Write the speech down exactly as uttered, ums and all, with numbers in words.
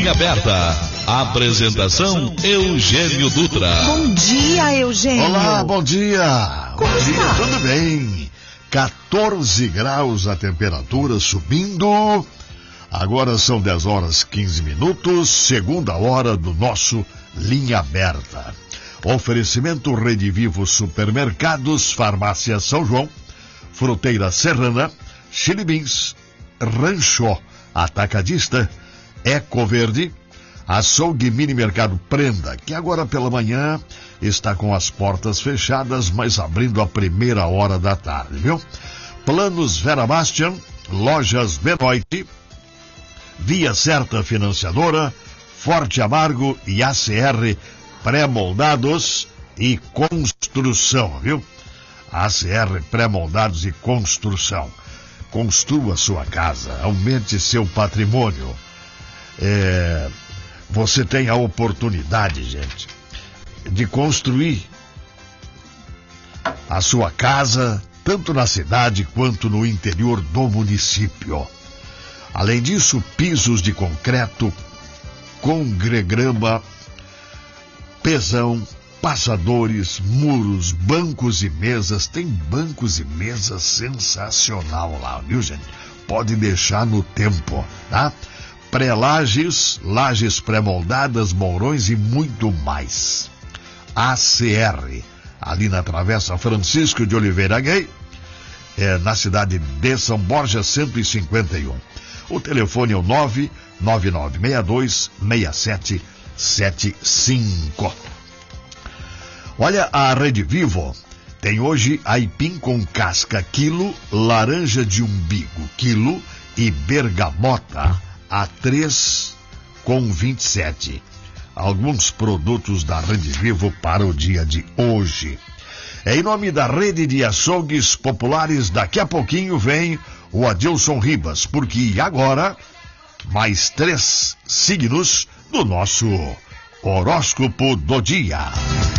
Linha Aberta. Apresentação Eugênio Dutra. Bom dia, Eugênio. Olá, bom dia. Como bom está? dia, tudo bem? quatorze graus a temperatura subindo. Agora são dez horas e quinze minutos, segunda hora do nosso Linha Aberta. Oferecimento Rede Vivo Supermercados, Farmácia São João, Fruteira Serrana, Chili Beans, Rancho Atacadista, Eco Verde, Açougue Mini Mercado Prenda, que agora pela manhã está com as portas fechadas, mas abrindo a primeira hora da tarde, viu? Planos Vera Bastian, Lojas Benoit, Via Certa Financiadora, Forte Amargo e A C R Pré-Moldados e Construção, viu? A C R Pré-Moldados e Construção. Construa sua casa, aumente seu patrimônio. É, você tem a oportunidade, gente, de construir a sua casa, tanto na cidade quanto no interior do município. Além disso, pisos de concreto, congregrama, pesão, passadores, muros, bancos e mesas. Tem bancos e mesas sensacional lá, viu, gente? Pode deixar no tempo, tá? Pré-lajes, lajes pré-moldadas, mourões e muito mais. A C R, ali na Travessa Francisco de Oliveira Gay, é, na cidade de São Borja, cento e cinquenta e um. O telefone é o nove nove nove seis dois seis sete sete cinco. Olha, a Rede Vivo tem hoje aipim com casca quilo, laranja de umbigo quilo e bergamota a três com vinte e sete. Alguns produtos da Rede Vivo para o dia de hoje. Em nome da Rede de Açougues Populares, daqui a pouquinho vem o Adilson Ribas, porque agora mais três signos do nosso horóscopo do dia.